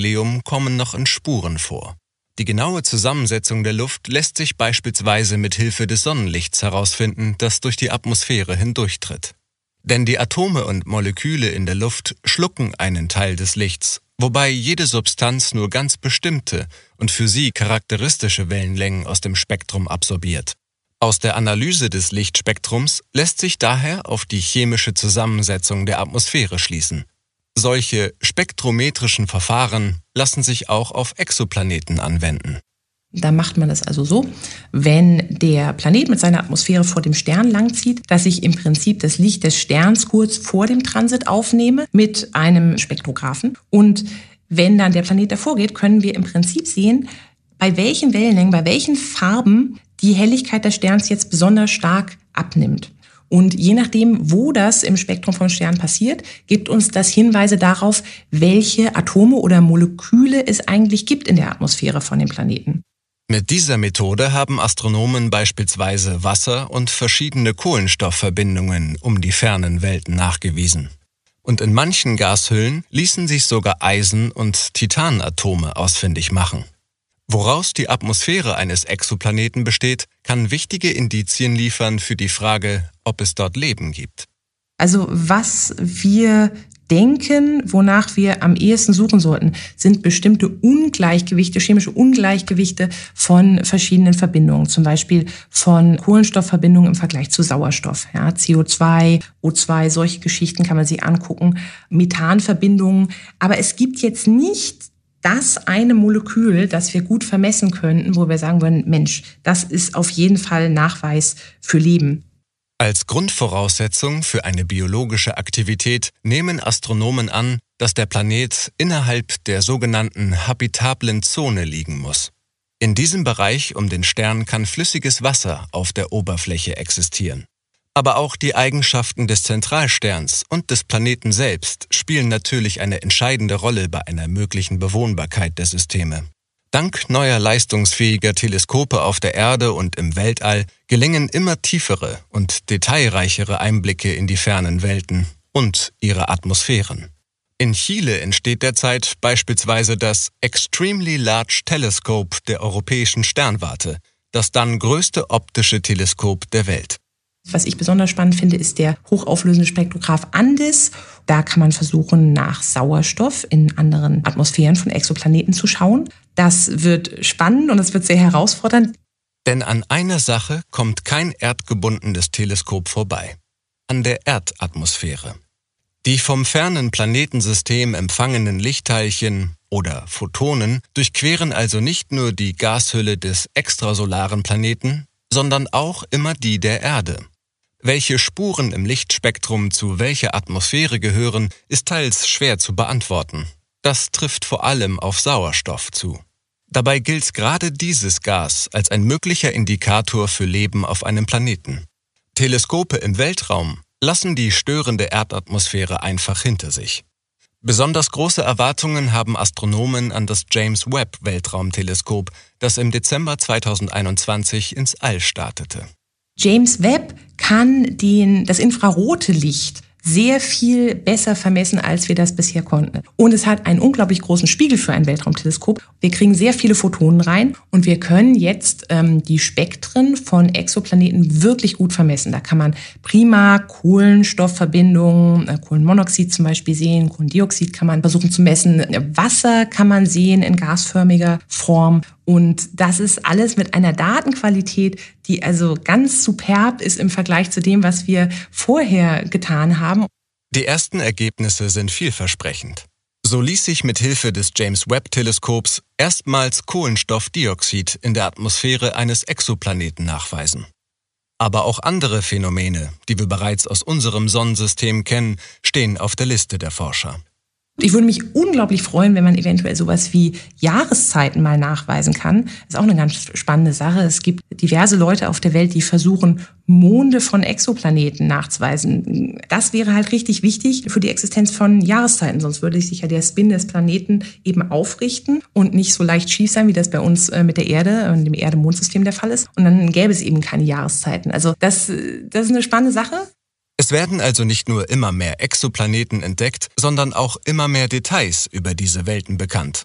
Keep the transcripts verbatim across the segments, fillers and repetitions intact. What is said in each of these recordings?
Beryllium kommen noch in Spuren vor. Die genaue Zusammensetzung der Luft lässt sich beispielsweise mit Hilfe des Sonnenlichts herausfinden, das durch die Atmosphäre hindurchtritt. Denn die Atome und Moleküle in der Luft schlucken einen Teil des Lichts, wobei jede Substanz nur ganz bestimmte und für sie charakteristische Wellenlängen aus dem Spektrum absorbiert. Aus der Analyse des Lichtspektrums lässt sich daher auf die chemische Zusammensetzung der Atmosphäre schließen. Solche spektrometrischen Verfahren lassen sich auch auf Exoplaneten anwenden. Da macht man das also so, wenn der Planet mit seiner Atmosphäre vor dem Stern langzieht, dass ich im Prinzip das Licht des Sterns kurz vor dem Transit aufnehme mit einem Spektrographen. Und wenn dann der Planet davor geht, können wir im Prinzip sehen, bei welchen Wellenlängen, bei welchen Farben die Helligkeit des Sterns jetzt besonders stark abnimmt. Und je nachdem, wo das im Spektrum vom Stern passiert, gibt uns das Hinweise darauf, welche Atome oder Moleküle es eigentlich gibt in der Atmosphäre von dem Planeten. Mit dieser Methode haben Astronomen beispielsweise Wasser- und verschiedene Kohlenstoffverbindungen um die fernen Welten nachgewiesen. Und in manchen Gashüllen ließen sich sogar Eisen- und Titanatome ausfindig machen. Woraus die Atmosphäre eines Exoplaneten besteht, kann wichtige Indizien liefern für die Frage, ob es dort Leben gibt. Also was wir denken, wonach wir am ehesten suchen sollten, sind bestimmte Ungleichgewichte, chemische Ungleichgewichte von verschiedenen Verbindungen, zum Beispiel von Kohlenstoffverbindungen im Vergleich zu Sauerstoff. Ja, C O zwei, O zwei, solche Geschichten kann man sich angucken, Methanverbindungen. Aber es gibt jetzt nicht das eine Molekül, das wir gut vermessen könnten, wo wir sagen würden, Mensch, das ist auf jeden Fall Nachweis für Leben. Als Grundvoraussetzung für eine biologische Aktivität nehmen Astronomen an, dass der Planet innerhalb der sogenannten habitablen Zone liegen muss. In diesem Bereich um den Stern kann flüssiges Wasser auf der Oberfläche existieren. Aber auch die Eigenschaften des Zentralsterns und des Planeten selbst spielen natürlich eine entscheidende Rolle bei einer möglichen Bewohnbarkeit der Systeme. Dank neuer leistungsfähiger Teleskope auf der Erde und im Weltall gelingen immer tiefere und detailreichere Einblicke in die fernen Welten und ihre Atmosphären. In Chile entsteht derzeit beispielsweise das Extremely Large Telescope der Europäischen Sternwarte, das dann größte optische Teleskop der Welt. Was ich besonders spannend finde, ist der hochauflösende Spektrograph Andes. Da kann man versuchen, nach Sauerstoff in anderen Atmosphären von Exoplaneten zu schauen. Das wird spannend und es wird sehr herausfordernd. Denn an einer Sache kommt kein erdgebundenes Teleskop vorbei: an der Erdatmosphäre. Die vom fernen Planetensystem empfangenen Lichtteilchen oder Photonen durchqueren also nicht nur die Gashülle des extrasolaren Planeten, sondern auch immer die der Erde. Welche Spuren im Lichtspektrum zu welcher Atmosphäre gehören, ist teils schwer zu beantworten. Das trifft vor allem auf Sauerstoff zu. Dabei gilt gerade dieses Gas als ein möglicher Indikator für Leben auf einem Planeten. Teleskope im Weltraum lassen die störende Erdatmosphäre einfach hinter sich. Besonders große Erwartungen haben Astronomen an das James Webb Weltraumteleskop, das im Dezember zweitausendeinundzwanzig ins All startete. James Webb kann den, das infrarote Licht sehr viel besser vermessen, als wir das bisher konnten. Und es hat einen unglaublich großen Spiegel für ein Weltraumteleskop. Wir kriegen sehr viele Photonen rein und wir können jetzt ähm, die Spektren von Exoplaneten wirklich gut vermessen. Da kann man prima Kohlenstoffverbindungen, äh, Kohlenmonoxid zum Beispiel sehen, Kohlendioxid kann man versuchen zu messen, Wasser kann man sehen in gasförmiger Form. Und das ist alles mit einer Datenqualität, die also ganz superb ist im Vergleich zu dem, was wir vorher getan haben. Die ersten Ergebnisse sind vielversprechend. So ließ sich mit Hilfe des James Webb-Teleskops erstmals Kohlenstoffdioxid in der Atmosphäre eines Exoplaneten nachweisen. Aber auch andere Phänomene, die wir bereits aus unserem Sonnensystem kennen, stehen auf der Liste der Forscher. Ich würde mich unglaublich freuen, wenn man eventuell sowas wie Jahreszeiten mal nachweisen kann. Das ist auch eine ganz spannende Sache. Es gibt diverse Leute auf der Welt, die versuchen, Monde von Exoplaneten nachzuweisen. Das wäre halt richtig wichtig für die Existenz von Jahreszeiten. Sonst würde sich ja der Spin des Planeten eben aufrichten und nicht so leicht schief sein, wie das bei uns mit der Erde und dem Erde-Mond-System der Fall ist. Und dann gäbe es eben keine Jahreszeiten. Also das, das ist eine spannende Sache. Es werden also nicht nur immer mehr Exoplaneten entdeckt, sondern auch immer mehr Details über diese Welten bekannt.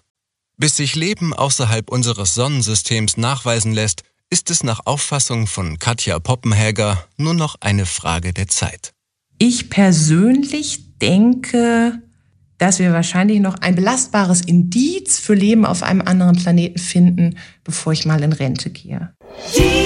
Bis sich Leben außerhalb unseres Sonnensystems nachweisen lässt, ist es nach Auffassung von Katja Poppenhäger nur noch eine Frage der Zeit. Ich persönlich denke, dass wir wahrscheinlich noch ein belastbares Indiz für Leben auf einem anderen Planeten finden, bevor ich mal in Rente gehe.